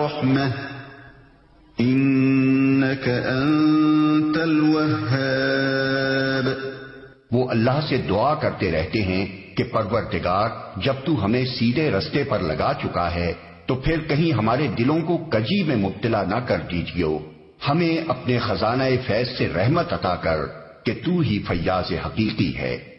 रहमह इन्नक अंतल वह्हाब। वो अल्लाह से दुआ करते रहते हैं कि परवरदिगार, जब तू हमें सीधे रास्ते पर लगा चुका है तो फिर कहीं हमारे दिलों को कजी में मुब्तला न कर दीजियो। हमें अपने खजाना फैज से रहमत अता कर कि तू ही फैयाज हकीकी है।